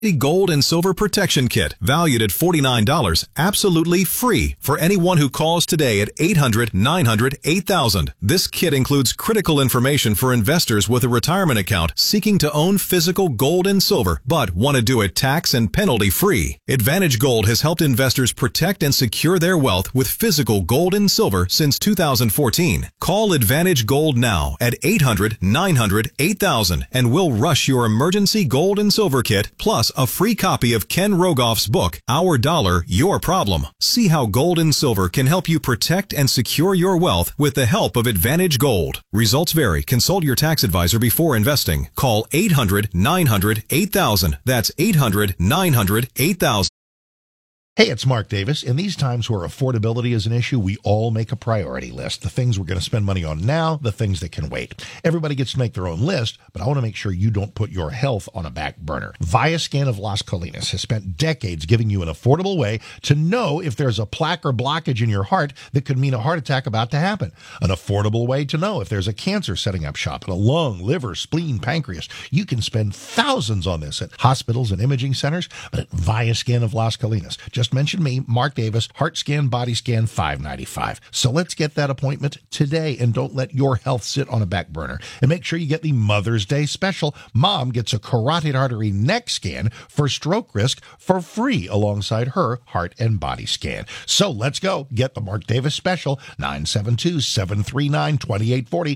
Gold and Silver Protection Kit, valued at $49, absolutely free for anyone who calls today at 800-900-8000. This kit includes critical information for investors with a retirement account seeking to own physical gold and silver, but want to do it tax and penalty free. Advantage Gold has helped investors protect and secure their wealth with physical gold and silver since 2014. Call Advantage Gold now at 800-900-8000 and we'll rush your emergency gold and silver kit plus a free copy of Ken Rogoff's book, Our Dollar, Your Problem. See how gold and silver can help you protect and secure your wealth with the help of Advantage Gold. Results vary. Consult your tax advisor before investing. Call 800-900-8000. That's 800-900-8000. Hey, it's Mark Davis. In these times where affordability is an issue, we all make a priority list. The things we're going to spend money on now, the things that can wait. Everybody gets to make their own list, but I want to make sure you don't put your health on a back burner. Viascan of Las Colinas has spent decades giving you an affordable way to know if there's a plaque or blockage in your heart that could mean a heart attack about to happen. An affordable way to know if there's a cancer setting up shop in a lung, liver, spleen, pancreas. You can spend thousands on this at hospitals and imaging centers, but at Viascan of Las Colinas. Just mention me, Mark Davis, heart scan, body scan, $5.95. So let's get that appointment today and don't let your health sit on a back burner. And make sure you get the Mother's Day special. Mom gets a carotid artery neck scan for stroke risk for free alongside her heart and body scan. So let's go. Get the Mark Davis special, 972-739-2840,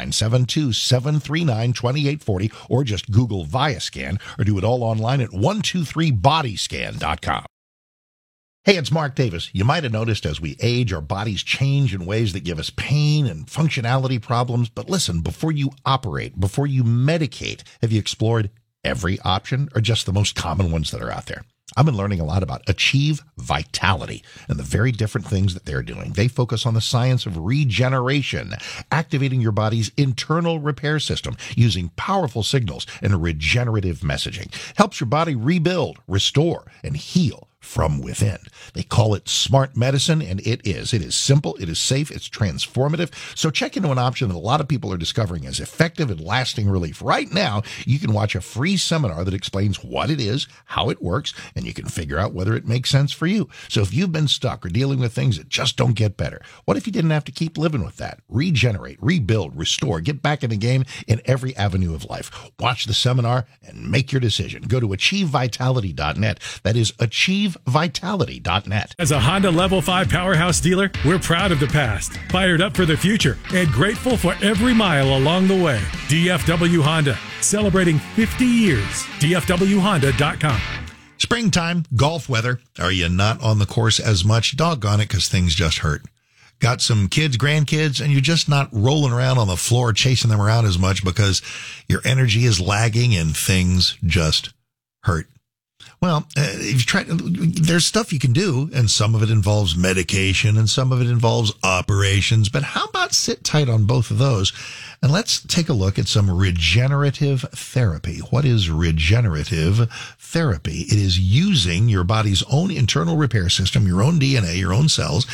972-739-2840, or just Google Viascan or do it all online at 123bodyscan.com. Hey, it's Mark Davis. You might have noticed as we age, our bodies change in ways that give us pain and functionality problems. But listen, before you operate, before you medicate, have you explored every option or just the most common ones that are out there? I've been learning a lot about Achieve Vitality and the very different things that they're doing. They focus on the science of regeneration, activating your body's internal repair system using powerful signals and regenerative messaging. Helps your body rebuild, restore, and heal from within. They call it smart medicine, and it is. It is simple, it is safe, it's transformative. So check into an option that a lot of people are discovering as effective and lasting relief. Right now, you can watch a free seminar that explains what it is, how it works, and you can figure out whether it makes sense for you. So if you've been stuck or dealing with things that just don't get better, what if you didn't have to keep living with that? Regenerate, rebuild, restore, get back in the game in every avenue of life. Watch the seminar and make your decision. Go to achievevitality.net. That is achievevitality.net. As a Honda Level 5 powerhouse dealer, we're proud of the past, fired up for the future, and grateful for every mile along the way. DFW Honda, celebrating 50 years. DFWHonda.com. Springtime, golf weather. Are you not on the course as much? Doggone it, because things just hurt. Got some kids, grandkids, and you're just not rolling around on the floor chasing them around as much because your energy is lagging and things just hurt. Well, there's stuff you can do, and some of it involves medication, and some of it involves operations. But how about sit tight on both of those? And let's take a look at some regenerative therapy. What is regenerative therapy? It is using your body's own internal repair system, your own DNA, your own cells,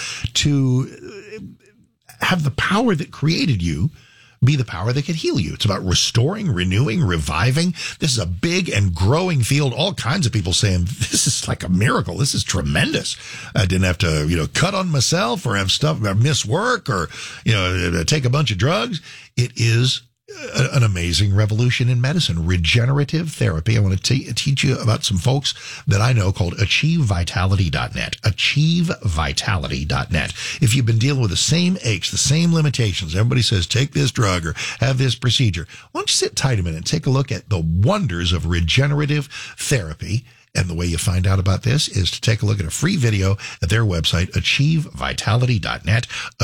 to have the power that created you be the power that could heal you. It's about restoring, renewing, reviving. This is a big and growing field. All kinds of people saying, this is like a miracle. This is tremendous. I didn't have to, cut on myself or have stuff, or miss work or, take a bunch of drugs. It is an amazing revolution in medicine. Regenerative therapy. I want to teach you about some folks that I know called achievevitality.net. Achievevitality.net. If you've been dealing with the same aches, the same limitations, everybody says take this drug or have this procedure. Why don't you sit tight a minute and take a look at the wonders of regenerative therapy. And the way you find out about this is to take a look at a free video at their website, achievevitality.net.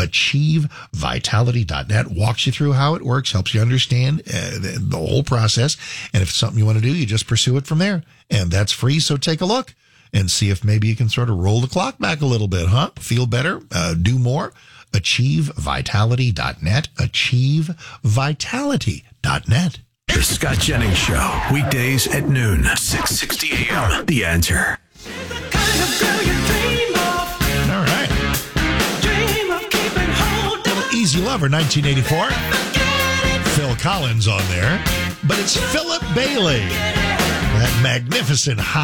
Achievevitality.net walks you through how it works, helps you understand the whole process. And if it's something you want to do, you just pursue it from there. And that's free, so take a look and see if maybe you can sort of roll the clock back a little bit, huh? Feel better, do more. Achievevitality.net. Achievevitality.net. The Scott Jennings Show, weekdays at noon, 6:60 a.m. The Answer. All right. Easy Lover, 1984. Phil Collins on there. But it's Philip Bailey. That magnificent